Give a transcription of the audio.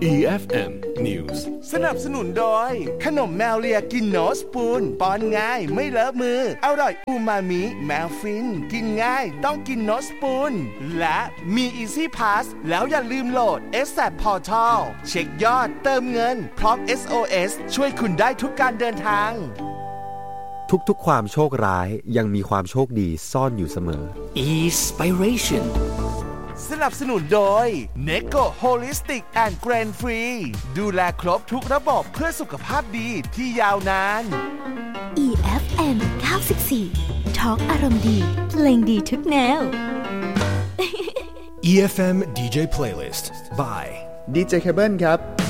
EFM News สนับสนุนโดยขนมแมวเลียกินโนสปูนป้อนง่ายไม่เลอะมืออร่อยอูมามิแมวฟินกินง่ายต้องกินโนสปูนและมี Easy Pass แล้วอย่าลืมโหลด ASAP Portal เช็คยอดเติมเงินพร้อม SOS ช่วยคุณได้ทุกการเดินทางทุกๆความโชคร้ายยังมีความโชคดีซ่อนอยู่เสมอ Inspiration สนับสนุนโดย Neko Holistic and Grain Free ดูแลครบทุกระบบเพื่อสุขภาพดีที่ยาวนาน EFM 94 Talk อารมณ์ดีเพลงดีทุกแนว EFM DJ Playlist by DJ Cable ครับ